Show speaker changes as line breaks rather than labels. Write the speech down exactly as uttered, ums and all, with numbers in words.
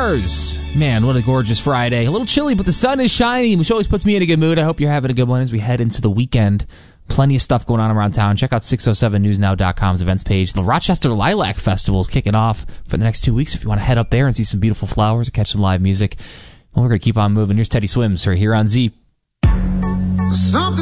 stars. Man, what a gorgeous Friday. A little chilly, but the sun is shining, which always puts me in a good mood. I hope you're having a good one as we head into the weekend. Plenty of stuff going on around town. Check out six oh seven news now dot com's events page. The Rochester Lilac Festival is kicking off for the next two weeks. If you want to head up there and see some beautiful flowers and catch some live music, well, we're going to keep on moving. Here's Teddy Swims here on Z. Something